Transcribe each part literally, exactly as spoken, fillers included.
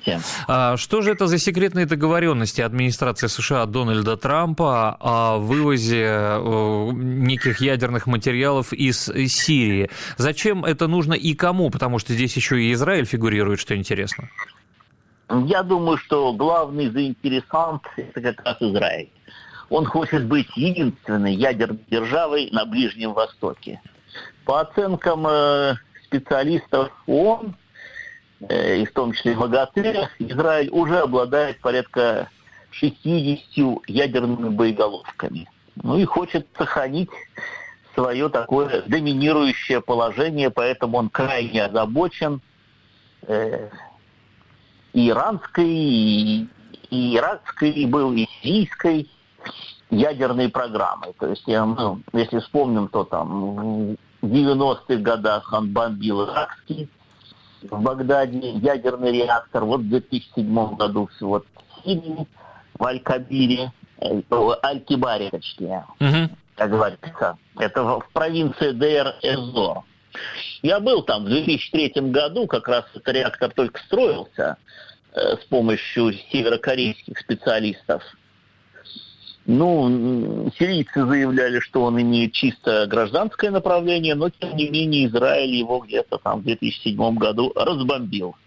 Здравствуйте. А, что же это за секретные договоренности администрации США Дональда Трампа о вывозе о, неких ядерных материалов из, из Сирии? Зачем это нужно и кому? Потому что здесь еще и Израиль фигурирует, что интересно. Я думаю, что главный заинтересант – это как раз Израиль. Он хочет быть единственной ядерной державой на Ближнем Востоке. По оценкам э, специалистов ООН, э, и в том числе МАГАТЭ, Израиль уже обладает порядка шестьюдесятью ядерными боеголовками. Ну и хочет сохранить свое такое доминирующее положение, поэтому он крайне озабочен э, и иранской, и, и иракской, и был и сирийской ядерной программой. То есть, ну, если вспомним, то там в девяностых годах он бомбил иракский, в Багдаде ядерный реактор. Вот в две тысячи седьмом году вот в Сирии, в Аль-Кабире, Аль-Кибаре, точнее, uh-huh. как говорится. Это в провинции Дейр-эз-Зор. Я был там в две тысячи третьем году, как раз этот реактор только строился э, с помощью северокорейских специалистов. Ну, сирийцы заявляли, что он имеет чисто гражданское направление, но, тем не менее, Израиль его где-то там в две тысячи седьмом году разбомбил.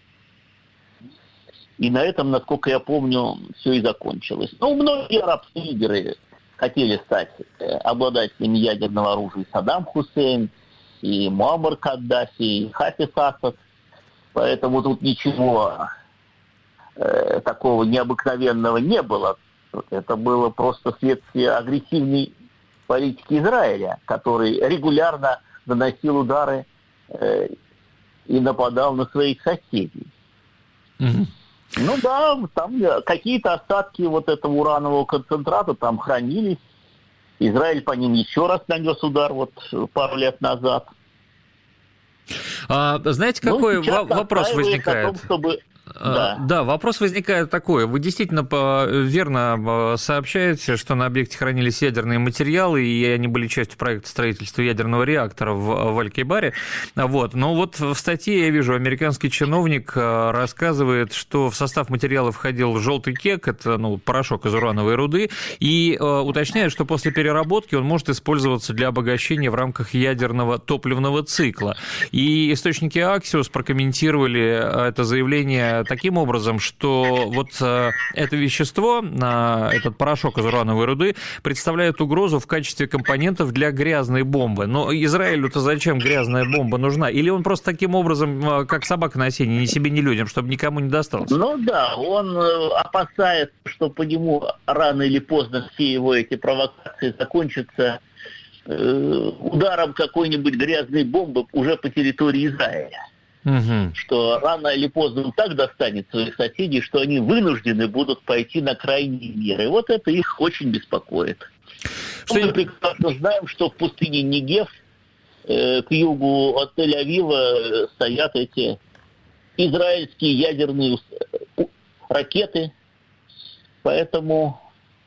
И на этом, насколько я помню, все и закончилось. Ну, многие арабские лидеры хотели стать обладателями ядерного оружия. Саддам Хусейн, и Муаммар Каддафи, и Хафиз Асад. Поэтому тут ничего э, такого необыкновенного не было. Это было просто следствие агрессивной политики Израиля, который регулярно наносил удары э, и нападал на своих соседей. Mm-hmm. Ну да, там какие-то остатки вот этого уранового концентрата там хранились. Израиль по ним еще раз нанес удар вот пару лет назад. А, знаете, какой ну, в- вопрос возникает? О том, чтобы... Да. да, вопрос возникает такой. Вы действительно верно сообщаете, что на объекте хранились ядерные материалы, и они были частью проекта строительства ядерного реактора в, в Аль-Кибаре. Вот. Но вот в статье я вижу, американский чиновник рассказывает, что в состав материалов входил желтый кек, это ну, порошок из урановой руды, и э, уточняет, что после переработки он может использоваться для обогащения в рамках ядерного топливного цикла. И источники Axios прокомментировали это заявление таким образом, что вот э, это вещество, э, этот порошок из урановой руды, представляет угрозу в качестве компонентов для грязной бомбы. Но Израилю-то зачем грязная бомба нужна? Или он просто таким образом, э, как собака на сене, ни себе, ни людям, чтобы никому не досталось? Ну да, он э, опасается, что по нему рано или поздно все его эти провокации закончатся э, ударом какой-нибудь грязной бомбы уже по территории Израиля. Угу. Что рано или поздно он так достанет своих соседей, что они вынуждены будут пойти на крайние меры. И вот это их очень беспокоит. Что... Мы прекрасно знаем, что в пустыне Негев э, к югу от Тель-Авива стоят эти израильские ядерные ракеты. Поэтому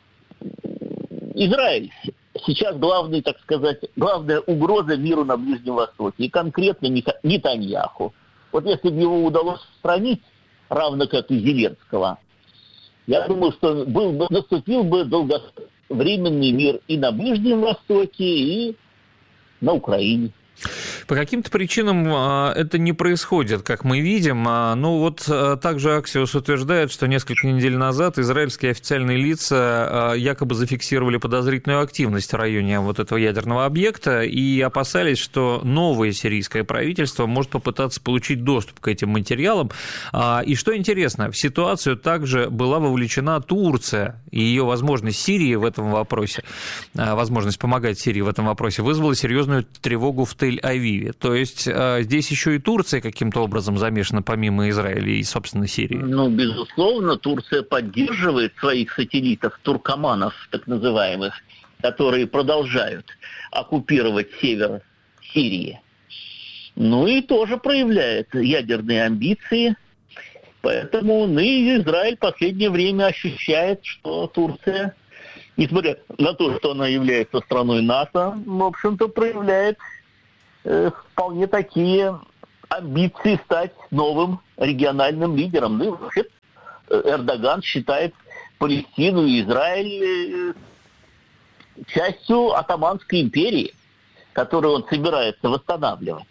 Израиль сейчас главный, так сказать, главная угроза миру на Ближнем Востоке. И конкретно Нетаньяху. Вот если бы его удалось устранить, равно как и Зеленского, я думаю, что был бы, наступил бы долговременный мир и на Ближнем Востоке, и на Украине. По каким-то причинам это не происходит, как мы видим. Ну вот также Axios утверждает, что несколько недель назад израильские официальные лица якобы зафиксировали подозрительную активность в районе вот этого ядерного объекта и опасались, что новое сирийское правительство может попытаться получить доступ к этим материалам. И что интересно, в ситуацию также была вовлечена Турция, и ее возможность Сирии в этом вопросе, возможность помогать Сирии в этом вопросе вызвала серьезную тревогу в Тель-Авиве. То есть здесь еще и Турция каким-то образом замешана помимо Израиля и, собственно, Сирии? Ну, безусловно, Турция поддерживает своих сателлитов, туркоманов, так называемых, которые продолжают оккупировать север Сирии. Ну и тоже проявляет ядерные амбиции. Поэтому ну, и Израиль в последнее время ощущает, что Турция, несмотря на то, что она является страной НАТО, в общем-то проявляет вполне такие амбиции стать новым региональным лидером. Ну и вообще Эрдоган считает Палестину и Израиль частью Отtomанской империи, которую он собирается восстанавливать.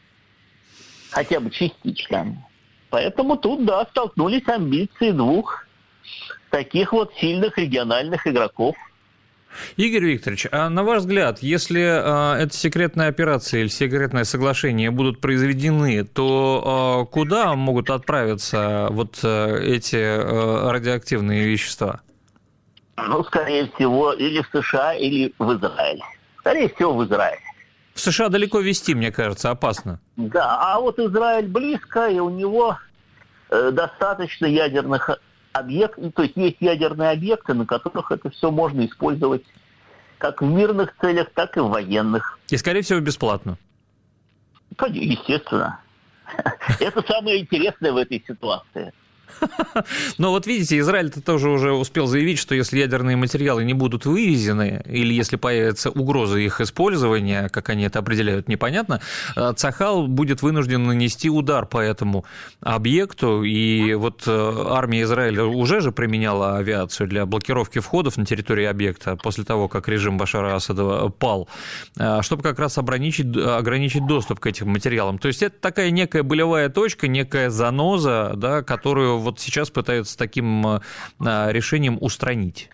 Хотя бы частично. Поэтому тут, да, столкнулись амбиции двух таких вот сильных региональных игроков. Игорь Викторович, а на ваш взгляд, если а, эта секретная операция или секретное соглашение будут произведены, то а, куда могут отправиться вот а, эти а, радиоактивные вещества? Ну, скорее всего, или в США, или в Израиль. Скорее всего, в Израиль. В США далеко везти, мне кажется, опасно. Да, а вот Израиль близко, и у него э, достаточно ядерных объектов, то есть есть ядерные объекты, на которых это все можно использовать как в мирных целях, так и в военных. И, скорее всего, бесплатно. Естественно. Это самое интересное в этой ситуации. Но вот видите, Израиль-то тоже уже успел заявить, что если ядерные материалы не будут вывезены, или если появится угроза их использования, как они это определяют, непонятно, Цахал будет вынужден нанести удар по этому объекту. И вот армия Израиля уже же применяла авиацию для блокировки входов на территорию объекта после того, как режим Башара Асада пал, чтобы как раз ограничить, ограничить доступ к этим материалам. То есть это такая некая болевая точка, некая заноза, да, которую вот сейчас пытаются таким а, решением устранить.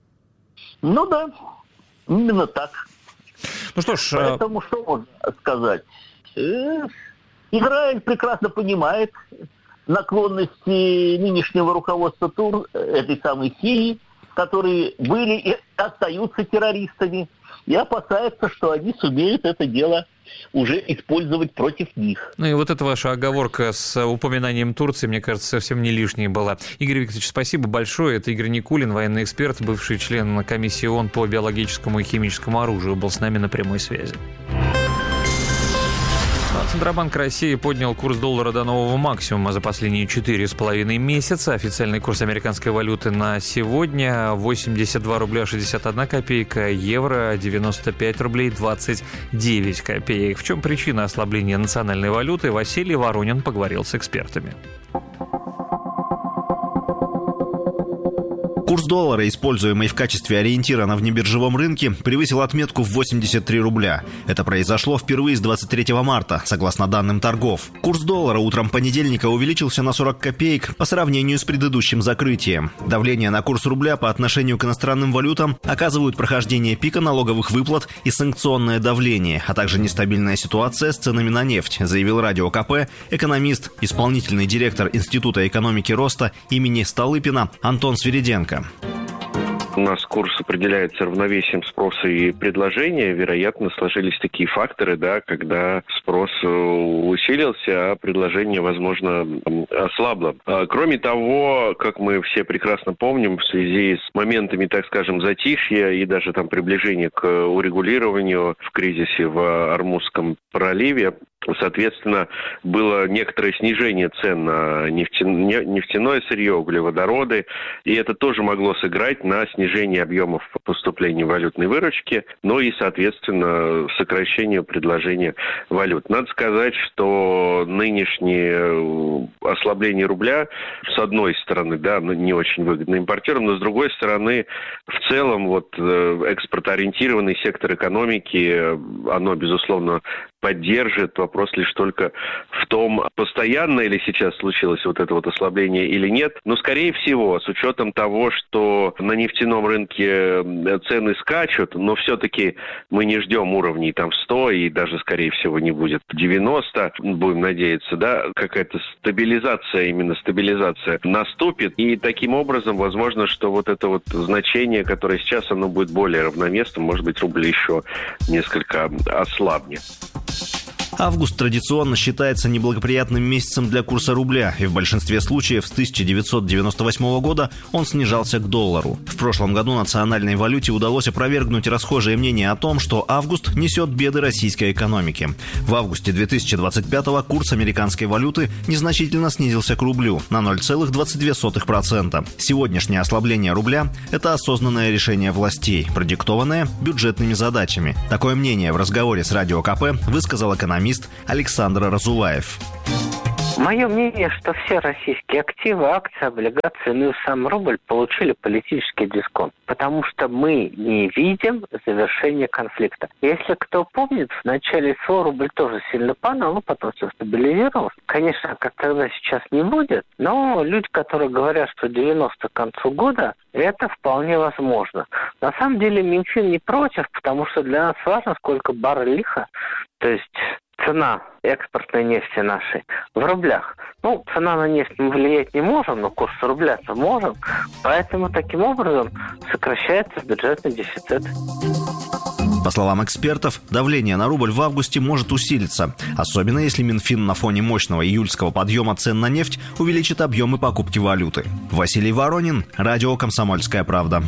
Ну да, именно так. Ну что ж... Поэтому что можно сказать? Израиль прекрасно понимает наклонности нынешнего руководства ТУР, этой самой Сирии, которые были и остаются террористами, и опасается, что они сумеют это дело уже использовать против них. Ну и вот эта ваша оговорка с упоминанием Турции, мне кажется, совсем не лишней была. Игорь Викторович, спасибо большое. Это Игорь Никулин, военный эксперт, бывший член комиссии ООН по биологическому и химическому оружию, был с нами на прямой связи. Центробанк России поднял курс доллара до нового максимума за последние четыре с половиной месяца. Официальный курс американской валюты на сегодня восемьдесят два рубля шестьдесят одна копейка, евро девяносто пять рублей двадцать девять копеек. В чем причина ослабления национальной валюты? Василий Воронин поговорил с экспертами. Курс доллара, используемый в качестве ориентира на внебиржевом рынке, превысил отметку в восемьдесят три рубля. Это произошло впервые с двадцать третьего марта, согласно данным торгов. Курс доллара утром понедельника увеличился на сорок копеек по сравнению с предыдущим закрытием. Давление на курс рубля по отношению к иностранным валютам оказывают прохождение пика налоговых выплат и санкционное давление, а также нестабильная ситуация с ценами на нефть, заявил Радио КП экономист, исполнительный директор Института экономики роста имени Столыпина Антон Свириденко. У нас курс определяется равновесием спроса и предложения. Вероятно, сложились такие факторы, да, когда спрос усилился, а предложение, возможно, ослабло. Кроме того, как мы все прекрасно помним, в связи с моментами, так скажем, затишья и даже там приближения к урегулированию в кризисе в Ормузском проливе, соответственно, было некоторое снижение цен на нефтяное сырье, углеводороды, и это тоже могло сыграть на снижение объемов поступления валютной выручки, но и, соответственно, сокращение предложения валют. Надо сказать, что нынешнее ослабление рубля, с одной стороны, да, не очень выгодно импортерам, но с другой стороны, в целом, вот экспортоориентированный сектор экономики, оно, безусловно, поддержит. Вопрос лишь только в том, постоянно ли сейчас случилось вот это вот ослабление или нет. Но, скорее всего, с учетом того, что на нефтяном рынке цены скачут, но все-таки мы не ждем уровней там сто и даже, скорее всего, не будет девяносто, будем надеяться, да, какая-то стабилизация, именно стабилизация наступит. И таким образом, возможно, что вот это вот значение, которое сейчас, оно будет более равноместным, может быть, рубль еще несколько ослабнет. Август традиционно считается неблагоприятным месяцем для курса рубля, и в большинстве случаев с тысяча девятьсот девяносто восьмого года он снижался к доллару. В прошлом году национальной валюте удалось опровергнуть расхожее мнение о том, что август несет беды российской экономики. В августе две тысячи двадцать пятого курс американской валюты незначительно снизился к рублю на ноль целых двадцать две сотых процента. Сегодняшнее ослабление рубля – это осознанное решение властей, продиктованное бюджетными задачами. Такое мнение в разговоре с Радио КП высказал экономист Александр Разуваев. Мое мнение, что все российские активы, акции, облигации, ну и сам рубль получили политический дисконт, потому что мы не видим завершения конфликта. Если кто помнит, в начале СВО рубль тоже сильно падал, но потом все стабилизировалось. Конечно, как тогда сейчас не будет, но люди, которые говорят, что девяностые к концу года, это вполне возможно. На самом деле Минфин не против, потому что для нас важно, сколько баррель лиха, то есть цена экспортной нефти нашей в рублях. Ну, цена на нефть мы влиять не можем, но курс рубля-то можем. Поэтому таким образом сокращается бюджетный дефицит. По словам экспертов, давление на рубль в августе может усилиться, особенно если Минфин на фоне мощного июльского подъема цен на нефть увеличит объемы покупки валюты. Василий Воронин, радио «Комсомольская правда».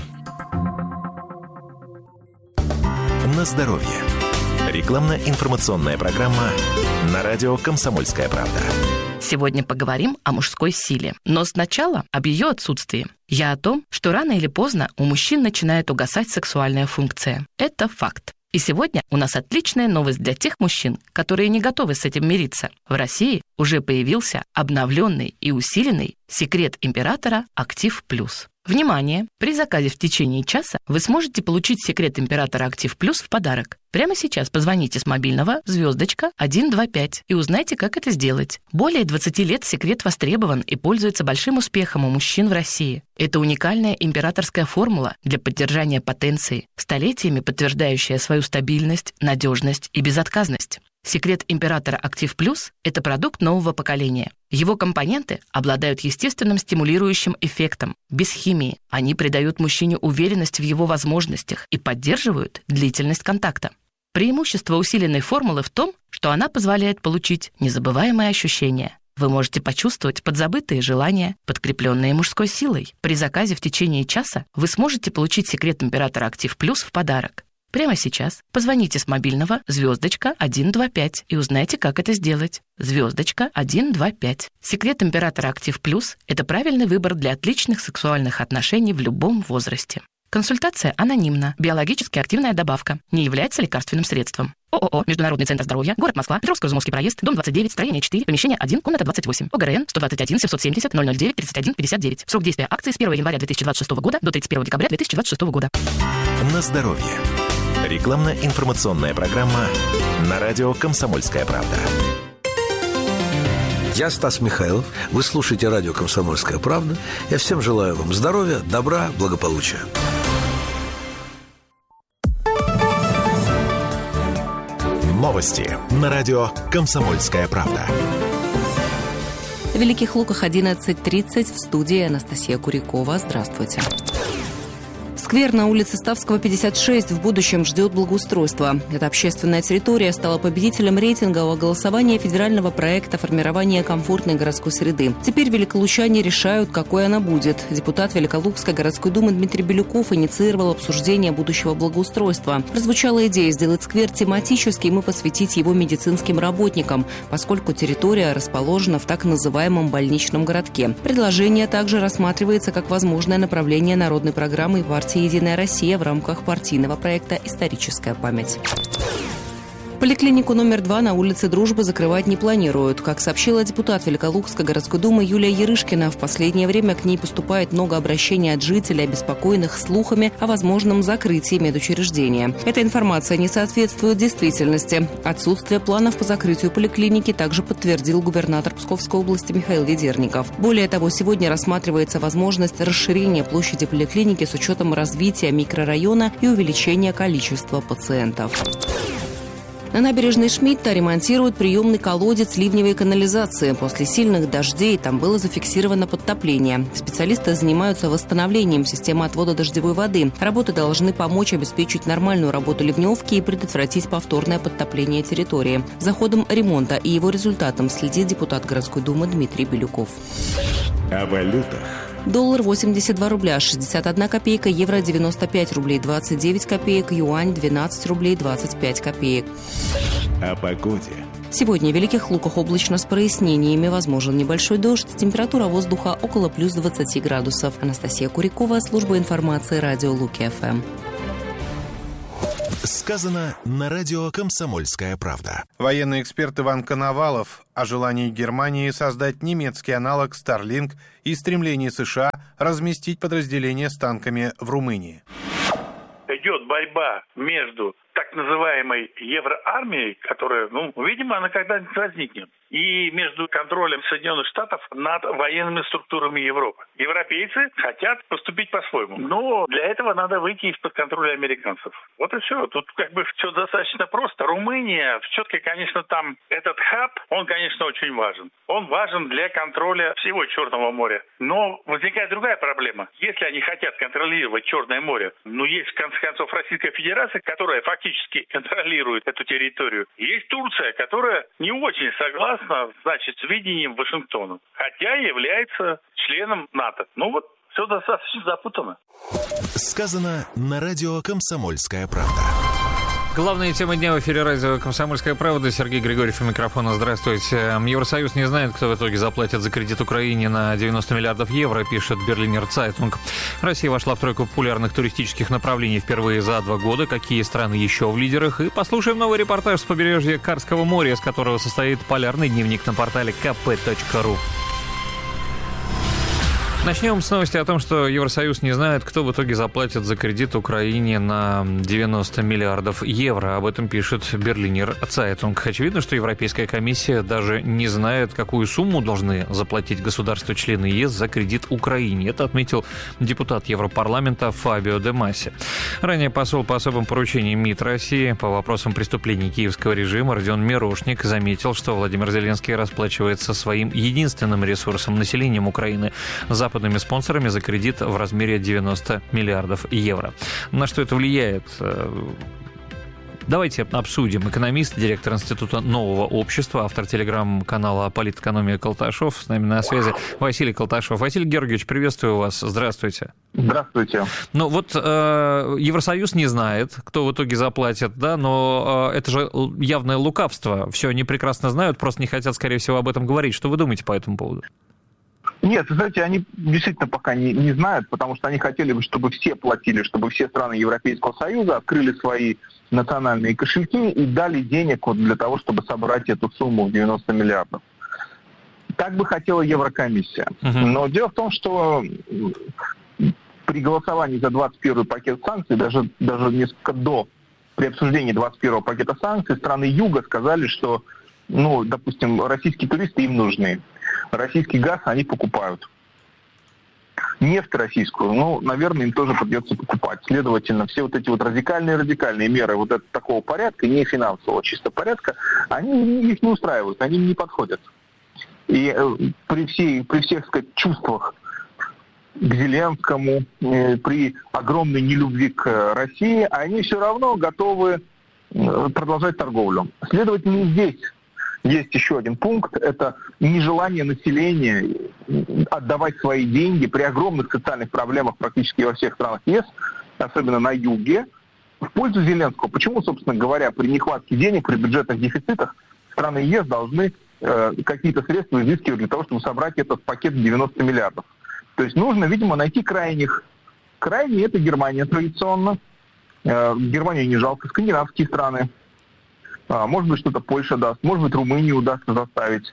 На здоровье. Рекламно-информационная программа на радио «Комсомольская правда». Сегодня поговорим о мужской силе. Но сначала об ее отсутствии. Я о том, что рано или поздно у мужчин начинает угасать сексуальная функция. Это факт. И сегодня у нас отличная новость для тех мужчин, которые не готовы с этим мириться. В России уже появился обновленный и усиленный секрет императора «Актив Плюс». Внимание! При заказе в течение часа вы сможете получить секрет императора «Актив Плюс» в подарок. Прямо сейчас позвоните с мобильного звездочка один два пять и узнайте, как это сделать. Более двадцати лет секрет востребован и пользуется большим успехом у мужчин в России. Это уникальная императорская формула для поддержания потенции, столетиями подтверждающая свою стабильность, надежность и безотказность. Секрет императора «Актив Плюс» – это продукт нового поколения. Его компоненты обладают естественным стимулирующим эффектом. Без химии они придают мужчине уверенность в его возможностях и поддерживают длительность контакта. Преимущество усиленной формулы в том, что она позволяет получить незабываемые ощущения. Вы можете почувствовать подзабытые желания, подкрепленные мужской силой. При заказе в течение часа вы сможете получить секрет императора «Актив Плюс» в подарок. Прямо сейчас позвоните с мобильного звездочка один два пять и узнайте, как это сделать. Звездочка один два пять. Секрет императора «Актив Плюс» – это правильный выбор для отличных сексуальных отношений в любом возрасте. Консультация анонимна. Биологически активная добавка. Не является лекарственным средством. ООО «Международный центр здоровья», город Москва, Петровско-Изюмовский проезд, дом двадцать девять, строение четыре, помещение один, комната двадцать восемь. ОГРН сто двадцать один семьсот семьдесят ноль ноль девять тридцать один пятьдесят девять. Срок действия акции с первого января две тысячи двадцать шестого года до тридцать первого декабря две тысячи двадцать шестого года. На здоровье. Рекламно-информационная программа на радио «Комсомольская правда». Я Стас Михайлов. Вы слушаете радио «Комсомольская правда». Я всем желаю вам здоровья, добра, благополучия. Новости на радио «Комсомольская правда». В Великих Луках одиннадцать тридцать, в студии Анастасия Курякова. Здравствуйте. Сквер на улице Ставского, пятьдесят шесть в будущем ждет благоустройства. Эта общественная территория стала победителем рейтингового голосования федерального проекта формирования комфортной городской среды. Теперь великолучане решают, какой она будет. Депутат Великолукской городской думы Дмитрий Белюков инициировал обсуждение будущего благоустройства. Прозвучала идея сделать сквер тематическим и посвятить его медицинским работникам, поскольку территория расположена в так называемом больничном городке. Предложение также рассматривается как возможное направление народной программы партии «Единая Россия» в рамках партийного проекта «Историческая память». Поликлинику номер два на улице Дружбы закрывать не планируют. Как сообщила депутат Великолукской городской думы Юлия Ярышкина, в последнее время к ней поступает много обращений от жителей, обеспокоенных слухами о возможном закрытии медучреждения. Эта информация не соответствует действительности. Отсутствие планов по закрытию поликлиники также подтвердил губернатор Псковской области Михаил Ведерников. Более того, сегодня рассматривается возможность расширения площади поликлиники с учетом развития микрорайона и увеличения количества пациентов. На набережной Шмидта ремонтируют приемный колодец ливневой канализации. После сильных дождей там было зафиксировано подтопление. Специалисты занимаются восстановлением системы отвода дождевой воды. Работы должны помочь обеспечить нормальную работу ливневки и предотвратить повторное подтопление территории. За ходом ремонта и его результатом следит депутат городской думы Дмитрий Белюков. О валютах. Доллар восемьдесят два рубля шестьдесят одна копейка, евро девяносто пять рублей двадцать девять копеек, юань двенадцать рублей двадцать пять копеек. О погоде. Сегодня в Великих Луках облачно с прояснениями, возможен небольшой дождь, температура воздуха около плюс двадцати градусов. Анастасия Курякова, служба информации радио Луки ФМ. Сказано на радио «Комсомольская правда». Военный эксперт Иван Коновалов о желании Германии создать немецкий аналог Starlink и стремлении США разместить подразделения с танками в Румынии. Идет борьба между так называемой евроармией, которая, ну, видимо, она когда-нибудь возникнет, и между контролем Соединенных Штатов над военными структурами Европы. Европейцы хотят поступить по-своему, но для этого надо выйти из-под контроля американцев. Вот и все. Тут как бы все достаточно просто. Румыния, все-таки, конечно, там этот хаб, он, конечно, очень важен. Он важен для контроля всего Черного моря. Но возникает другая проблема. Если они хотят контролировать Черное море, ну, есть, в конце концов, Российская Федерация, которая фактически контролирует эту территорию. Есть Турция, которая не очень согласна, значит, с видением Вашингтона, хотя является членом НАТО. Ну вот, все достаточно запутано. Сказано на радио «Комсомольская правда». Главная тема дня в эфире радио «Комсомольская правда». Сергей Григорьев у микрофона. Здравствуйте. Евросоюз не знает, кто в итоге заплатит за кредит Украине на девяносто миллиардов евро, пишет Берлинер Цайтунг. Россия вошла в тройку популярных туристических направлений впервые за два года. Какие страны еще в лидерах? И послушаем новый репортаж с побережья Карского моря, из которого состоит полярный дневник на портале ка пэ точка ру. Начнем с новости о том, что Евросоюз не знает, кто в итоге заплатит за кредит Украине на девяносто миллиардов евро. Об этом пишет Берлинер Цайтунг. Очевидно, что Европейская комиссия даже не знает, какую сумму должны заплатить государства-члены ЕС за кредит Украине. Это отметил депутат Европарламента Фабио Де Масси. Ранее посол по особым поручениям МИД России по вопросам преступлений киевского режима Родион Мирошник заметил, что Владимир Зеленский расплачивается своим единственным ресурсом — населением Украины — западными спонсорами за кредит в размере девяносто миллиардов евро. На что это влияет? Давайте обсудим. Экономист, директор Института нового общества, автор телеграм-канала «Политэкономия» Колташов. С нами на связи Василий Колташов. Василий Георгиевич, приветствую вас. Здравствуйте. Здравствуйте. Ну вот э, Евросоюз не знает, кто в итоге заплатит, да, но э, это же явное лукавство. Все они прекрасно знают, просто не хотят, скорее всего, об этом говорить. Что вы думаете по этому поводу? Нет, знаете, они действительно пока не, не знают, потому что они хотели бы, чтобы все платили, чтобы все страны Европейского Союза открыли свои национальные кошельки и дали денег вот для того, чтобы собрать эту сумму в девяносто миллиардов. Так бы хотела Еврокомиссия. Uh-huh. Но дело в том, что при голосовании за двадцать первый пакет санкций, даже, даже несколько до, при обсуждении двадцать первого пакета санкций, страны Юга сказали, что, ну, допустим, российские туристы им нужны. Российский газ они покупают. Нефть российскую, ну, наверное, им тоже придется покупать. Следовательно, все вот эти вот радикальные-радикальные меры вот этого такого порядка, не финансового чисто порядка, они их не устраивают, они им не подходят. И э, при, всей, при всех, так сказать, чувствах к Зеленскому, э, при огромной нелюбви к России, они все равно готовы э, продолжать торговлю. Следовательно, здесь есть еще один пункт, это нежелание населения отдавать свои деньги при огромных социальных проблемах практически во всех странах ЕС, особенно на юге, в пользу Зеленского. Почему, собственно говоря, при нехватке денег, при бюджетных дефицитах страны ЕС должны э, какие-то средства изыскивать для того, чтобы собрать этот пакет девяносто миллиардов? То есть нужно, видимо, найти крайних. Крайние — это Германия традиционно. Э, Германию не жалко, скандинавские страны. А, может быть, что-то Польша даст, может быть, Румынию удастся заставить.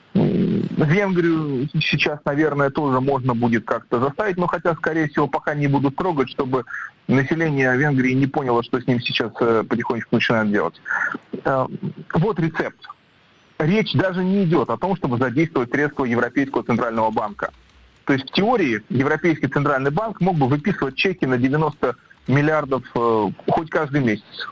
Венгрию сейчас, наверное, тоже можно будет как-то заставить, но хотя, скорее всего, пока не будут трогать, чтобы население Венгрии не поняло, что с ним сейчас потихонечку начинают делать. Вот рецепт. Речь даже не идет о том, чтобы задействовать средства Европейского центрального банка. То есть в теории Европейский центральный банк мог бы выписывать чеки на девяносто миллиардов хоть каждый месяц.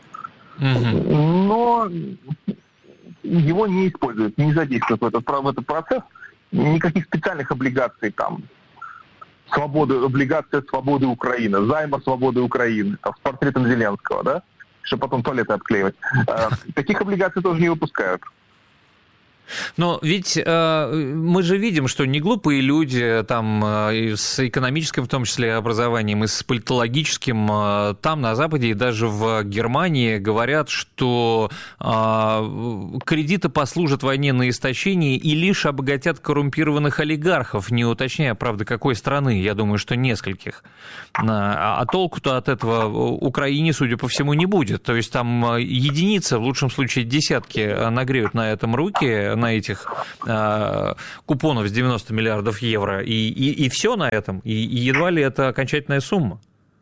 Но его не используют, не задействуют в этот, в этот процесс. Никаких специальных облигаций там. Свободы, облигация свободы Украины, займа свободы Украины, там, с портретом Зеленского, да, чтобы потом туалеты обклеивать. А, таких облигаций тоже не выпускают. Но ведь э, мы же видим, что не глупые люди там э, с экономическим, в том числе, образованием, и с политологическим, э, там на Западе и даже в Германии говорят, что э, кредиты послужат войне на истощение и лишь обогатят коррумпированных олигархов, не уточняя, правда, какой страны, я думаю, что нескольких. А, а толку-то от этого Украине, судя по всему, не будет. То есть там единицы, в лучшем случае десятки, нагреют на этом руки, на этих э, купонов с девяносто миллиардов евро, и, и, и все на этом, и, и едва ли это окончательная сумма.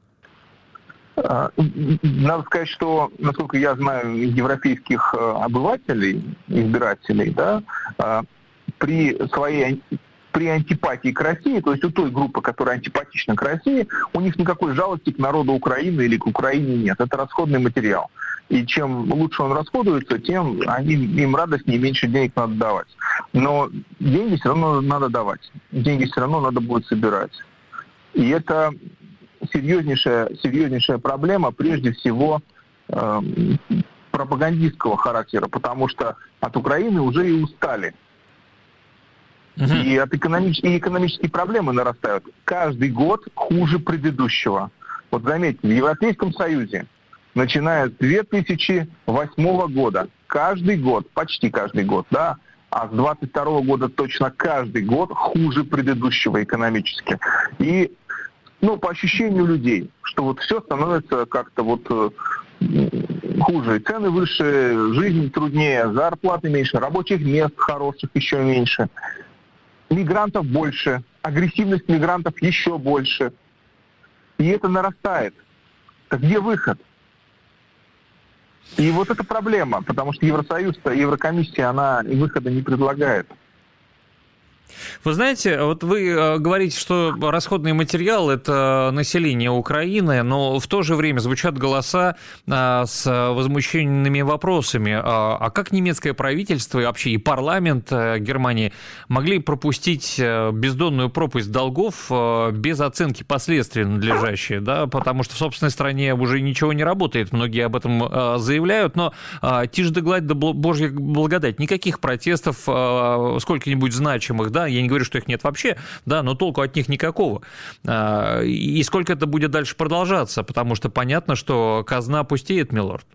Надо сказать, что, насколько я знаю, европейских обывателей, избирателей, да, при своей при антипатии к России, то есть у той группы, которая антипатична к России, у них никакой жалости к народу Украины или к Украине нет. Это расходный материал. И чем лучше он расходуется, тем они, им радостнее, меньше денег надо давать. Но деньги все равно надо давать. Деньги все равно надо будет собирать. И это серьезнейшая, серьезнейшая проблема, прежде всего, э, пропагандистского характера, потому что от Украины уже и устали. Uh-huh. И, от экономич... и экономические проблемы нарастают. Каждый год хуже предыдущего. Вот заметьте, в Европейском Союзе, начиная с две тысячи восьмого года, каждый год, почти каждый год, да, а с двадцать второго года точно каждый год хуже предыдущего экономически. И, ну, по ощущению людей, что вот все становится как-то вот хуже. Цены выше, жизнь труднее, зарплаты меньше, рабочих мест хороших еще меньше, мигрантов больше, агрессивность мигрантов еще больше. И это нарастает. Так где выход? И вот это проблема, потому что Евросоюз, Еврокомиссия, она выхода не предлагает. Вы знаете, вот вы говорите, что расходный материал – это население Украины, но в то же время звучат голоса с возмущенными вопросами. А как немецкое правительство и вообще и парламент Германии могли пропустить бездонную пропасть долгов без оценки последствий надлежащие, да? Потому что в собственной стране уже ничего не работает, многие об этом заявляют, но тишь да гладь да божья благодать, никаких протестов сколько-нибудь значимых, да, я не говорю, что их нет вообще, да, но толку от них никакого. И сколько это будет дальше продолжаться, потому что понятно, что казна пустеет, милорд.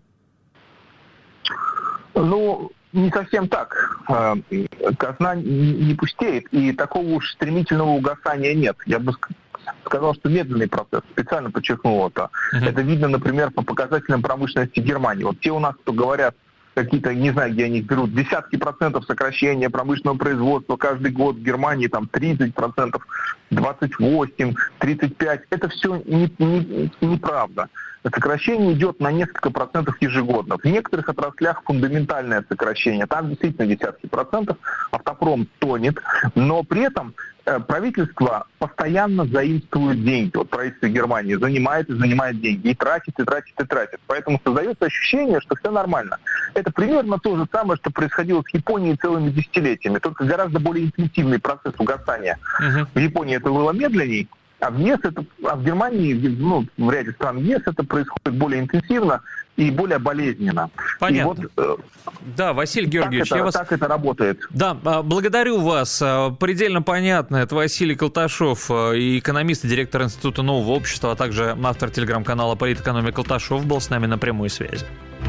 Ну, не совсем так. Казна не пустеет, и такого уж стремительного угасания нет. Я бы сказал, что медленный процесс, специально подчеркнул это. Uh-huh. Это видно, например, по показателям промышленности Германии. Вот те у нас, кто говорят, какие-то, не знаю, где они их берут, десятки процентов сокращения промышленного производства каждый год в Германии, там тридцать процентов, двадцать восемь, тридцать пять. Это все не, не, неправда. Сокращение идет на несколько процентов ежегодно. В некоторых отраслях фундаментальное сокращение. Там действительно десятки процентов. Автопром тонет. Но при этом правительство постоянно заимствует деньги. Вот правительство Германии занимает и занимает деньги. И тратит, и тратит, и тратит. Поэтому создается ощущение, что все нормально. Это примерно то же самое, что происходило с Японией целыми десятилетиями. Только гораздо более интенсивный процесс угасания. Uh-huh. В Японии это было медленней. А в ЕС это, а в Германии, ну, в ряде стран ЕС это происходит более интенсивно и более болезненно. Понятно. И вот, да, Василий Георгиевич, так это, я вас... так это работает. Да, благодарю вас. Предельно понятно. Это Василий Колташов, экономист и директор Института нового общества, а также автор телеграм-канала «Политэкономия Колташов» был с нами на прямой связи.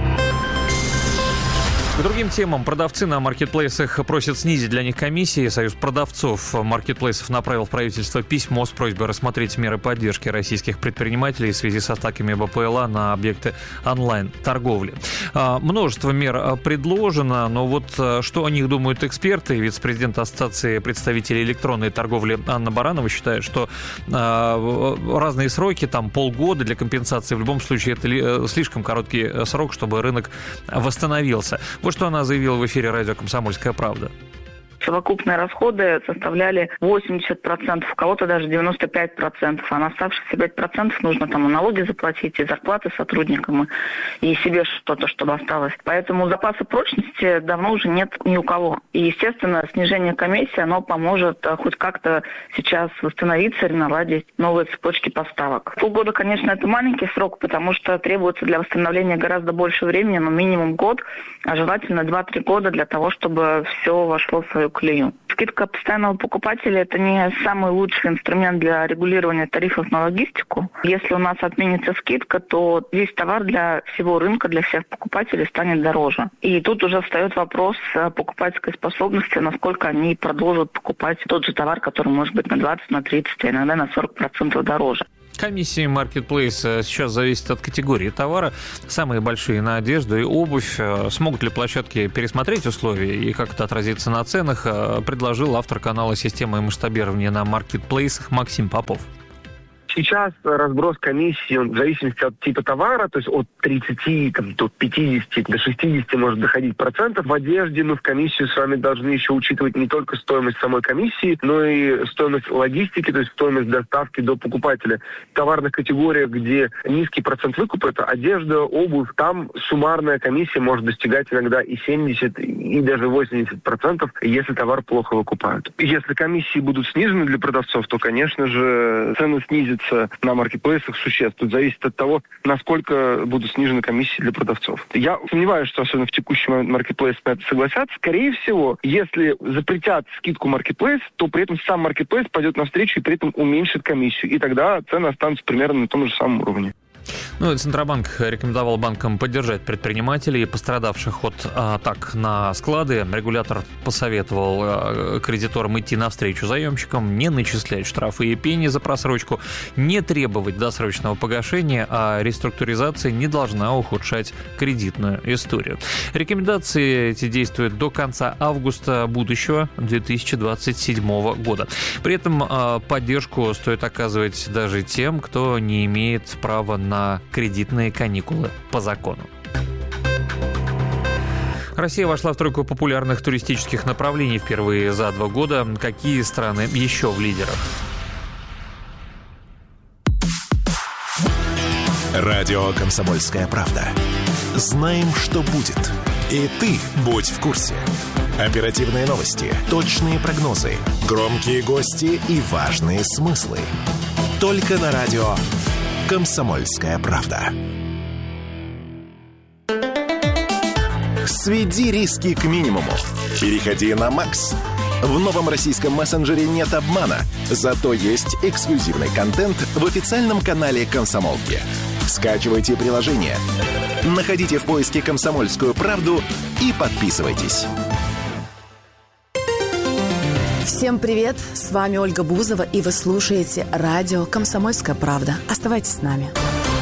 К другим темам. Продавцы на маркетплейсах просят снизить для них комиссии. Союз продавцов маркетплейсов направил в правительство письмо с просьбой рассмотреть меры поддержки российских предпринимателей в связи с атаками БПЛА на объекты онлайн-торговли. Множество мер предложено, но вот что о них думают эксперты. Вице-президент Ассоциации представителей электронной торговли Анна Баранова считает, что разные сроки, там полгода для компенсации, в любом случае это слишком короткий срок, чтобы рынок восстановился. Вот что она заявила в эфире радио «Комсомольская правда». Совокупные расходы составляли восемьдесят процентов, у кого-то даже девяносто пять процентов, а на оставшиеся пять процентов нужно там и налоги заплатить, и зарплаты сотрудникам, и себе что-то, чтобы осталось. Поэтому запаса прочности давно уже нет ни у кого. И, естественно, снижение комиссии, оно поможет хоть как-то сейчас восстановиться или наладить новые цепочки поставок. Полгода, конечно, это маленький срок, потому что требуется для восстановления гораздо больше времени, но минимум год, а желательно два-три года для того, чтобы все вошло в свою колею. Скидка постоянного покупателя – это не самый лучший инструмент для регулирования тарифов на логистику. Если у нас отменится скидка, то весь товар для всего рынка, для всех покупателей станет дороже. И тут уже встает вопрос покупательской способности, насколько они продолжат покупать тот же товар, который может быть на двадцать, на тридцать, а иногда на сорок процентов дороже. Комиссии Marketplace сейчас зависят от категории товара. Самые большие на одежду и обувь. Смогут ли площадки пересмотреть условия и как это отразится на ценах, предложил автор канала системы масштабирования на маркетплейсах Максим Попов. Сейчас разброс комиссии в зависимости от типа товара, то есть от тридцати там, до пятидесяти, до шестидесяти может доходить процентов. В одежде мы в комиссию с вами должны еще учитывать не только стоимость самой комиссии, но и стоимость логистики, то есть стоимость доставки до покупателя. В товарных категориях, где низкий процент выкупа, это одежда, обувь, там суммарная комиссия может достигать иногда и семьдесят, и даже восемьдесят процентов, если товар плохо выкупают. Если комиссии будут снижены для продавцов, то, конечно же, цены снизятся на маркетплейсах существенно. Тут зависит от того, насколько будут снижены комиссии для продавцов. Я сомневаюсь, что особенно в текущий момент маркетплейсы на это согласятся. Скорее всего, если запретят скидку маркетплейс, то при этом сам маркетплейс пойдет навстречу и при этом уменьшит комиссию. И тогда цены останутся примерно на том же самом уровне. Ну, Центробанк рекомендовал банкам поддержать предпринимателей, пострадавших от атак на склады. Регулятор посоветовал кредиторам идти навстречу заемщикам, не начислять штрафы и пени за просрочку, не требовать досрочного погашения, а реструктуризация не должна ухудшать кредитную историю. Рекомендации эти действуют до конца августа будущего две тысячи двадцать седьмого года. При этом поддержку стоит оказывать даже тем, кто не имеет права на на кредитные каникулы по закону. Россия вошла в тройку популярных туристических направлений впервые за два года. Какие страны еще в лидерах? Радио «Комсомольская правда». Знаем, что будет. И ты будь в курсе. Оперативные новости, точные прогнозы, громкие гости и важные смыслы. Только на радио «Комсомольская правда». Сведи риски к минимуму. Переходи на Макс. В новом российском мессенджере нет обмана, зато есть эксклюзивный контент в официальном канале «Комсомолки». Скачивайте приложение, находите в поиске «Комсомольскую правду» и подписывайтесь. Всем привет! С вами Ольга Бузова, и вы слушаете радио «Комсомольская правда». Оставайтесь с нами.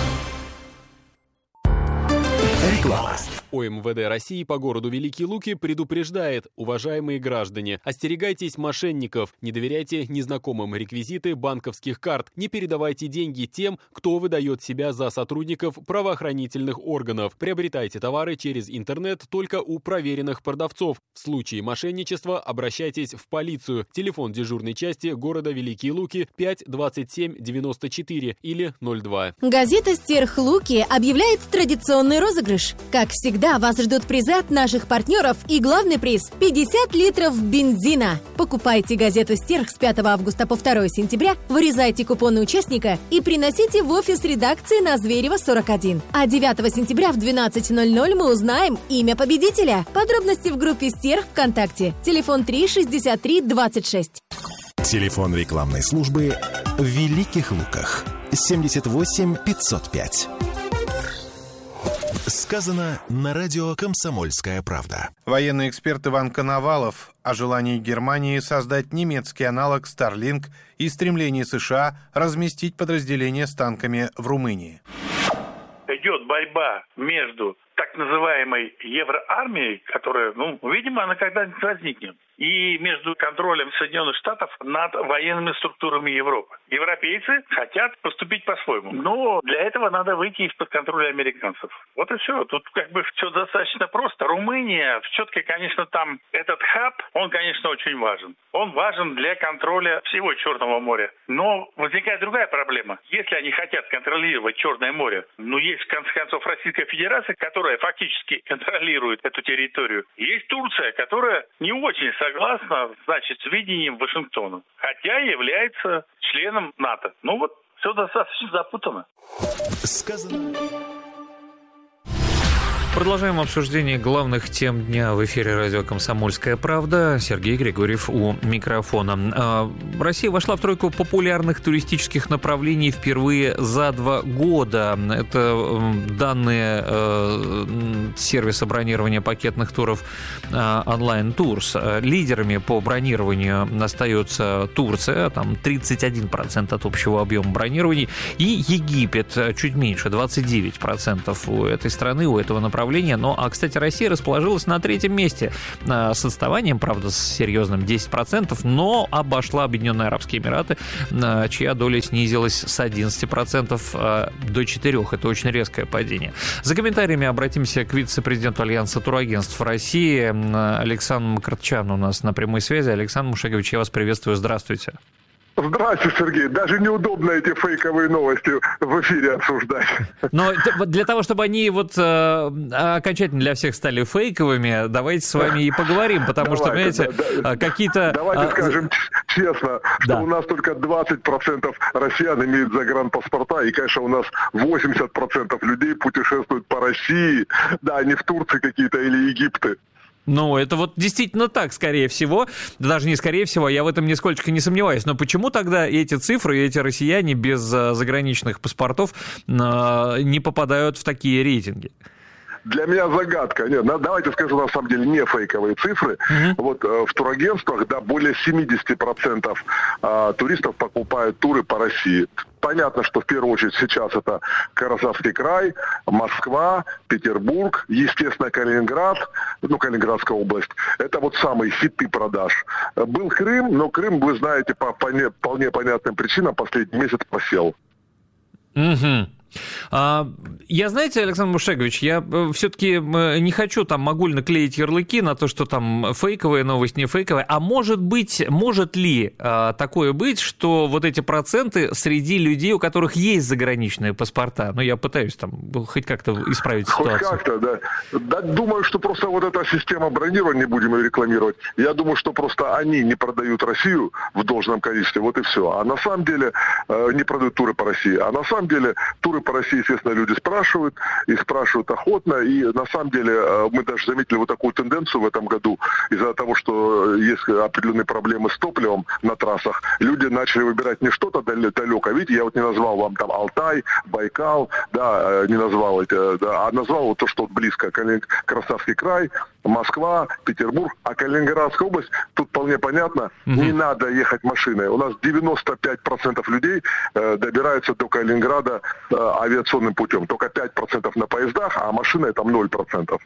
Реклама. ОМВД России по городу Великие Луки предупреждает: уважаемые граждане, остерегайтесь мошенников, не доверяйте незнакомым реквизиты банковских карт, не передавайте деньги тем, кто выдает себя за сотрудников правоохранительных органов. Приобретайте товары через интернет только у проверенных продавцов. В случае мошенничества обращайтесь в полицию. Телефон дежурной части города Великие Луки пять двадцать семь девяносто четыре или ноль два. Газета «Стерх Луки» объявляет традиционный розыгрыш. Как всегда, вас ждут призы от наших партнеров и главный приз – пятьдесят литров бензина. Покупайте газету «Стерх» с пятого августа по второе сентября, вырезайте купоны участника и приносите в офис редакции на Зверева сорок один. А девятого сентября в двенадцать ноль ноль мы узнаем имя победителя. Подробности в группе «Стерх» ВКонтакте. Телефон три шестьдесят три двадцать шесть. Телефон рекламной службы в Великих Луках семьдесят восемь пятьсот пять. Сказано на радио «Комсомольская правда». Военный эксперт Иван Коновалов о желании Германии создать немецкий аналог Starlink и стремлении США разместить подразделения с танками в Румынии. Идет борьба между так называемой евроармией, которая, ну, видимо, она когда-нибудь возникнет, и между контролем Соединенных Штатов над военными структурами Европы. Европейцы хотят поступить по-своему, но для этого надо выйти из-под контроля американцев. Вот и все. Тут как бы все достаточно просто. Румыния, все-таки, конечно, там этот хаб, он, конечно, очень важен. Он важен для контроля всего Черного моря. Но возникает другая проблема. Если они хотят контролировать Черное море, ну, есть, в конце концов, Российская Федерация, которая фактически контролирует эту территорию. Есть Турция, которая не очень согласна, значит, с видением Вашингтона, хотя является членом НАТО. Ну вот, все достаточно запутано. Сказано. Продолжаем обсуждение главных тем дня в эфире радио «Комсомольская правда». Сергей Григорьев у микрофона. Россия вошла в тройку популярных туристических направлений впервые за два года. Это данные сервиса бронирования пакетных туров Online Tours. Лидерами по бронированию остается Турция, там тридцать один процент от общего объема бронирований, и Египет, чуть меньше, двадцать девять процентов у этой страны, у этого направления. Но, а, кстати, Россия расположилась на третьем месте с отставанием, правда, с серьезным десять процентов, но обошла Объединенные Арабские Эмираты, чья доля снизилась с одиннадцати процентов до четырёх процентов. Это очень резкое падение. За комментариями обратимся к вице-президенту Альянса турагентств России Александру Мкртчяну у нас на прямой связи. Александр Мушегович, я вас приветствую. Здравствуйте. Здравствуйте, Сергей. Даже неудобно эти фейковые новости в эфире обсуждать. Но для того, чтобы они вот э, окончательно для всех стали фейковыми, давайте с вами и поговорим, потому давайте, что, понимаете, да, какие-то... Давайте а, скажем честно, что да. у нас только двадцать процентов россиян имеют загранпаспорта, и, конечно, у нас восемьдесят процентов людей путешествуют по России, да, не в Турции какие-то или Египты. Ну, это вот действительно так, скорее всего. Даже не скорее всего, я в этом нисколько не сомневаюсь. Но почему тогда эти цифры, эти россияне без заграничных паспортов не попадают в такие рейтинги? Для меня загадка. Нет, давайте скажу, на самом деле, не фейковые цифры. Uh-huh. Вот э, в турагентствах, да, более семьдесят процентов э, туристов покупают туры по России. Понятно, что в первую очередь сейчас это Краснодарский край, Москва, Петербург, естественно, Калининград, ну, Калининградская область. Это вот самые хиты продаж. Был Крым, но Крым, вы знаете, по вполне, вполне понятным причинам последний месяц просел. Угу. Я, знаете, Александр Мушегович, я все-таки не хочу там огульно клеить ярлыки на то, что там фейковая новость, не фейковая. А может быть, может ли такое быть, что вот эти проценты среди людей, у которых есть заграничные паспорта, ну, я пытаюсь там хоть как-то исправить ситуацию. Хоть как-то, да. Да, думаю, что просто вот эта система бронирования, не будем ее рекламировать, я думаю, что просто они не продают Россию в должном количестве, вот и все. А на самом деле не продают туры по России, а на самом деле туры по России, естественно, люди спрашивают, и спрашивают охотно, и на самом деле мы даже заметили вот такую тенденцию в этом году, из-за того, что есть определенные проблемы с топливом на трассах, люди начали выбирать не что-то далеко, видите, я вот не назвал вам там Алтай, Байкал, да, не назвал это, да, а назвал вот то, что близко, Краснодарский край, Москва, Петербург, а Калининградская область, тут вполне понятно, угу. не надо ехать машиной. У нас девяносто пять процентов людей э, добираются до Калининграда э, авиационным путем. Только пять процентов на поездах, а машина там ноль процентов.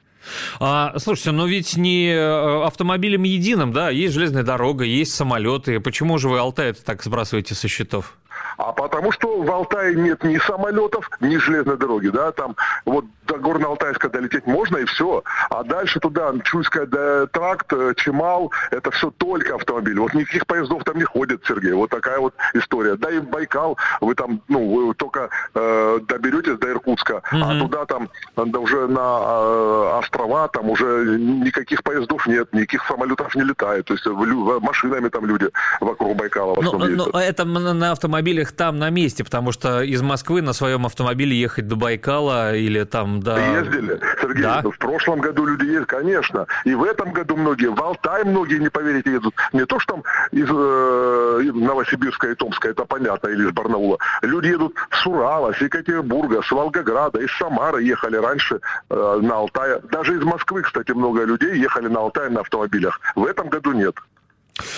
А, слушайте, но ведь не автомобилем единым, да, есть железная дорога, есть самолеты. Почему же вы Алтай-то так сбрасываете со счетов? А потому что в Алтае нет ни самолетов, ни железной дороги, да, там вот до Горно-Алтайска долететь можно и все, а дальше туда Чуйская да, тракт, Чемал, это все только автомобили, вот никаких поездов там не ходит, Сергей, вот такая вот история. Да и в Байкал вы там, ну, вы только э, доберетесь до Иркутска, mm-hmm. а туда там да, уже на э, острова там уже никаких поездов нет, никаких самолетов не летает, то есть в, машинами там люди вокруг Байкала в основном ездят. Но это на автомобилях там на месте, потому что из Москвы на своем автомобиле ехать до Байкала или там до... Ездили, Сергей, да? В прошлом году люди ездили, конечно, и в этом году многие, в Алтай многие, не поверите, едут. Не то, что там из э, Новосибирска и Томска, это понятно, или из Барнаула. Люди едут с Урала, с Екатеринбурга, с Волгограда, из Самары ехали раньше э, на Алтай. Даже из Москвы, кстати, много людей ехали на Алтай на автомобилях. В этом году нет.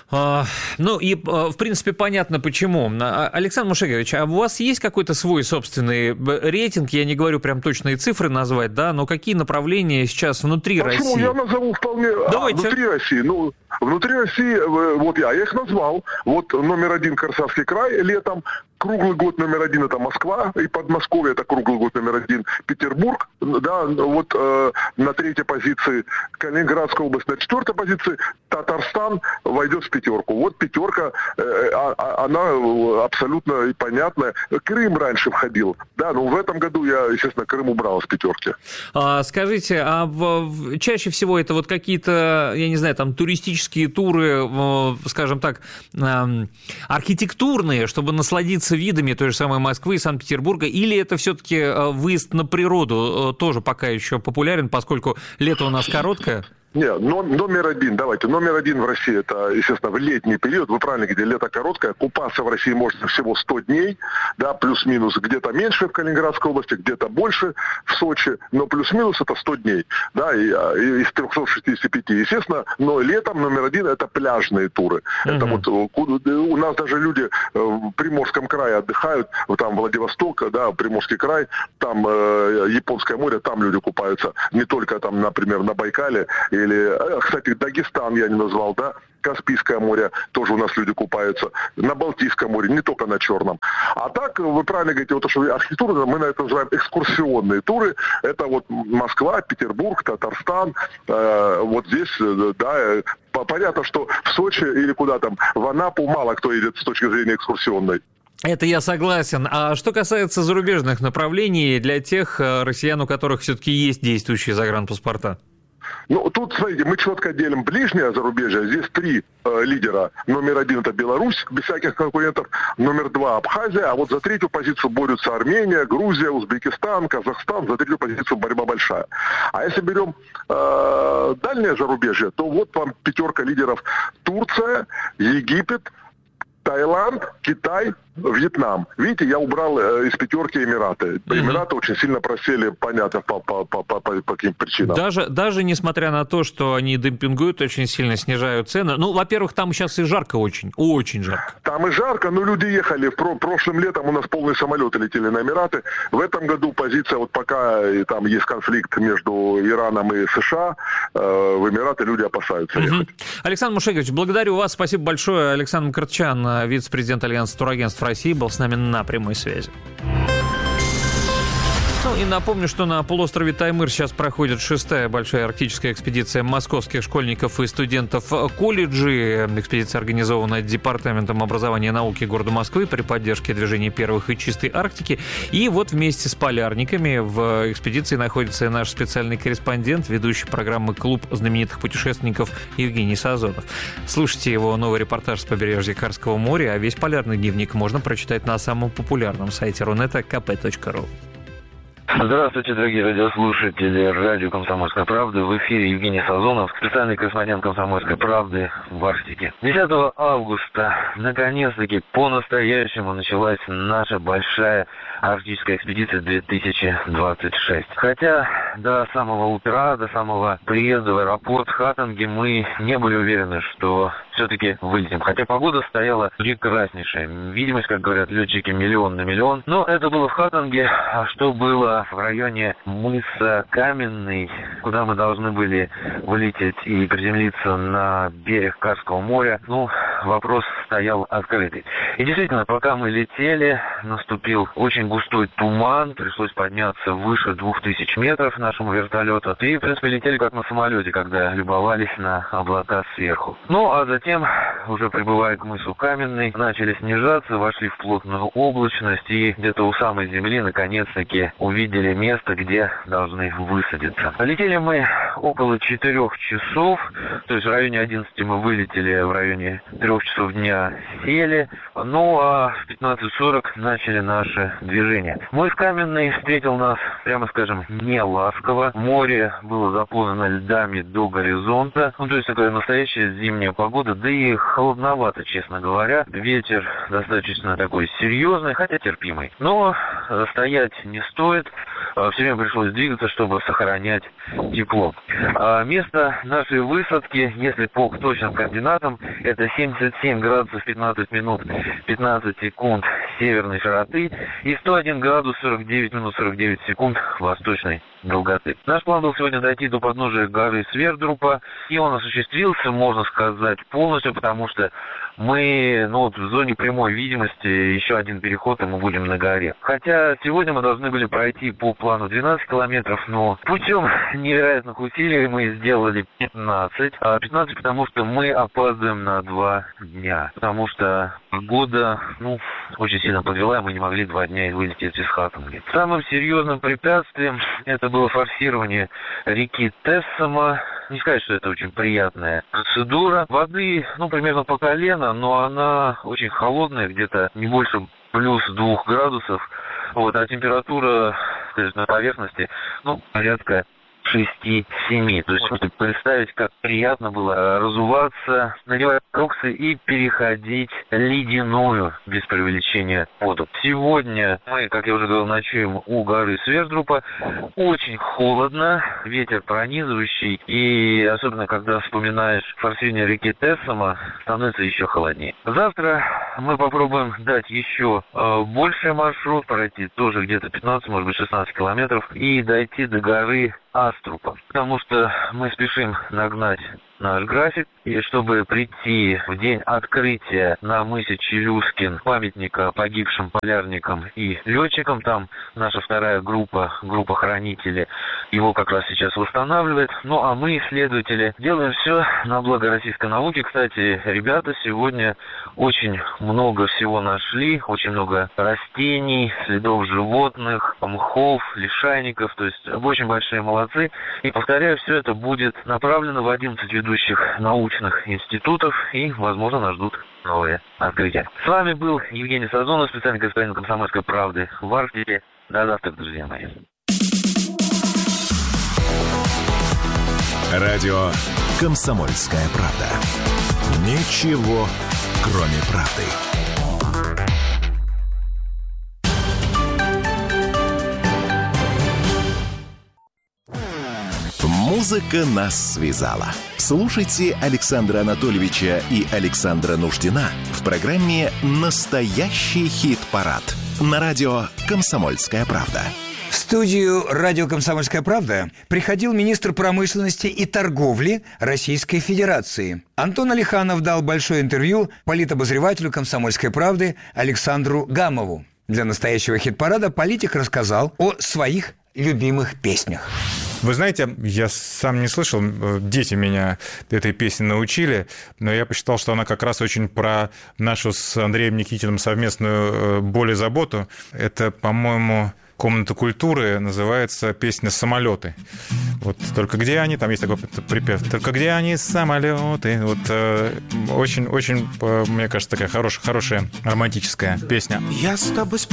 А, ну и, в принципе, понятно почему. Александр Мушегович, а у вас есть какой-то свой собственный рейтинг? Я не говорю прям точные цифры назвать, да, но какие направления сейчас внутри Почему? России? Я назову вполне... Давайте. А, внутри России, ну, внутри России, вот я, я их назвал. Вот номер один Красавский край летом, круглый год номер один это Москва, и Подмосковье это круглый год номер один Петербург, да, вот э, на третьей позиции Калининградская область, на четвертой позиции Татарстан войдет в пятерку. Вот пятерка, э, а, она абсолютно понятная. Крым раньше входил, да, но в этом году я, естественно, Крым убрал с пятерки. А, скажите, а в, в, чаще всего это вот какие-то, я не знаю, там туристические туры, скажем так, э, архитектурные, чтобы насладиться видами той же самой Москвы и Санкт-Петербурга, или это все-таки выезд на природу тоже пока еще популярен, поскольку лето у нас короткое? Нет, но, номер один, давайте, номер один в России, это, естественно, в летний период, вы правильно говорите, лето короткое, купаться в России можно всего сто дней, да, плюс-минус, где-то меньше в Калининградской области, где-то больше в Сочи, но плюс-минус это сто дней, да, и, и из трехсот шестидесяти пяти, естественно, но летом номер один это пляжные туры, uh-huh. это вот, у нас даже люди в Приморском крае отдыхают, там Владивосток, да, Приморский край, там э, Японское море, там люди купаются, не только там, например, на Байкале, или, кстати, Дагестан я не назвал, да, Каспийское море, тоже у нас люди купаются, на Балтийском море, не только на Черном. А так, вы правильно говорите, вот то, что архитектура, мы на это называем экскурсионные туры, это вот Москва, Петербург, Татарстан, э, вот здесь, да, понятно, что в Сочи или куда там, в Анапу мало кто едет с точки зрения экскурсионной. Это я согласен. А что касается зарубежных направлений для тех россиян, у которых все-таки есть действующие загранпаспорта? Ну, тут, смотрите, мы четко делим ближнее зарубежье. Здесь три э, лидера. Номер один это Беларусь, без всяких конкурентов. Номер два Абхазия. А вот за третью позицию борются Армения, Грузия, Узбекистан, Казахстан. За третью позицию борьба большая. А если берем э, дальнее зарубежье, то вот вам пятерка лидеров. Турция, Египет, Таиланд, Китай, Вьетнам. Видите, я убрал э, из пятерки Эмираты. Эмираты mm-hmm. очень сильно просели, понятно, по, по, по, по, по каким причинам. Даже, даже несмотря на то, что они демпингуют, очень сильно снижают цены. Ну, во-первых, там сейчас и жарко очень, очень жарко. Там и жарко, но люди ехали. В про- прошлым летом у нас полные самолеты летели на Эмираты. В этом году позиция, вот пока и там есть конфликт между Ираном и США, э, в Эмираты люди опасаются mm-hmm. ехать. Александр Мушегович, благодарю вас. Спасибо большое. Александр Мкртчян, вице-президент Альянса турагентств России, был с нами на прямой связи. Ну и напомню, что на полуострове Таймыр сейчас проходит шестая большая арктическая экспедиция московских школьников и студентов колледжей. Экспедиция организована Департаментом образования и науки города Москвы при поддержке движения первых и чистой Арктики. И вот вместе с полярниками в экспедиции находится наш специальный корреспондент, ведущий программы «Клуб знаменитых путешественников» Евгений Сазонов. Слушайте его новый репортаж с побережья Карского моря, а весь полярный дневник можно прочитать на самом популярном сайте Рунета ка пэ точка ру. Здравствуйте, дорогие радиослушатели радио «Комсомольская правда». В эфире Евгений Сазонов, специальный корреспондент «Комсомольской правды» в Арктике. десятого августа, наконец-таки, по-настоящему началась наша большая арктическая экспедиция две тысячи двадцать шесть. Хотя до самого утра, до самого приезда в аэропорт Хатанги мы не были уверены, что все-таки вылетим. Хотя погода стояла прекраснейшая. Видимость, как говорят летчики, миллион на миллион. Но это было в Хатанге. А что было в районе мыса Каменный, куда мы должны были вылететь и приземлиться на берег Карского моря, ну, вопрос стоял открытый. И действительно, пока мы летели, наступил очень густой туман, пришлось подняться выше двух тысяч метров нашему вертолету. И, в принципе, летели как на самолете, когда любовались на облака сверху. Ну, а затем, уже прибывая к мысу Каменный, начали снижаться, вошли в плотную облачность и где-то у самой земли, наконец-таки, увидели место, где должны высадиться. Летели мы около четырех часов, то есть в районе одиннадцати мы вылетели, в районе трех часов дня сели, ну а в пятнадцать сорок начали наше движение. Мыс Каменный встретил нас, прямо скажем, не ласково. Море было заполнено льдами до горизонта, ну то есть такая настоящая зимняя погода, да и холодновато, честно говоря. Ветер достаточно такой серьезный, хотя терпимый. Но стоять не стоит. все время пришлось двигаться, чтобы сохранять тепло. Место нашей высадки, если по точным координатам, это семьдесят семь градусов пятнадцать минут пятнадцать секунд северной широты и сто один градус сорок девять минут сорок девять секунд восточной долготы. Наш план был сегодня дойти до подножия горы Свердрупа, и он осуществился, можно сказать, полностью, потому что мы, ну вот в зоне прямой видимости, еще один переход, и мы будем на горе. Хотя сегодня мы должны были пройти по плану двенадцать километров, но путем невероятных усилий мы сделали пятнадцать. А пятнадцать, потому что мы опаздываем на два дня. Потому что погода, ну, очень сильно подвела, и мы не могли два дня вылететь из Хатанги. Самым серьезным препятствием это было форсирование реки Тессома. Не сказать, что это очень приятная процедура. Воды, ну, примерно по колено, но она очень холодная, где-то не больше плюс двух градусов. Вот, а температура, скажем, на поверхности, ну, порядка шесть-семь. То есть можете представить, как приятно было разуваться, надевать кроксы и переходить ледяную, без преувеличения, воду. Сегодня мы, как я уже говорил, ночуем у горы Свердрупа. Очень холодно, ветер пронизывающий, и особенно когда вспоминаешь форсирование реки Тессома, становится еще холоднее. Завтра мы попробуем дать еще э, больший маршрут, пройти тоже где-то пятнадцать, может быть шестнадцать километров, и дойти до горы Аструпа, потому что мы спешим нагнать наш график, и чтобы прийти в день открытия на мысе Челюскин памятника погибшим полярникам и летчикам, там наша вторая группа, группа хранителей, его как раз сейчас восстанавливает. Ну а мы, исследователи, делаем все на благо российской науки. Кстати, ребята сегодня очень много всего нашли, очень много растений, следов животных, мхов, лишайников, то есть очень большие молодцы. И, повторяю, все это будет направлено в одиннадцать ведущих научных институтов, и, возможно, нас ждут новые открытия. С вами был Евгений Сазонов, специальный корреспондент «Комсомольской правды» в Арктике. До завтра, друзья мои. Радио «Комсомольская правда». Ничего, кроме правды. Музыка нас связала. Слушайте Александра Анатольевича и Александра Нуждина в программе «Настоящий хит-парад» на радио «Комсомольская правда». В студию радио «Комсомольская правда» приходил министр промышленности и торговли Российской Федерации. Антон Алиханов дал большое интервью политобозревателю «Комсомольской правды» Александру Гамову. Для настоящего хит-парада политик рассказал о своих любимых песнях. Вы знаете, я сам не слышал, дети меня этой песне научили, но я посчитал, что она как раз очень про нашу с Андреем Никитиным совместную боль и заботу. Это, по-моему, «Комната культуры», называется песня «Самолеты». Вот только где они, там есть такой припев, только где они, самолеты. Вот очень-очень, э, мне кажется, такая хорошая, хорошая романтическая песня. Я с тобой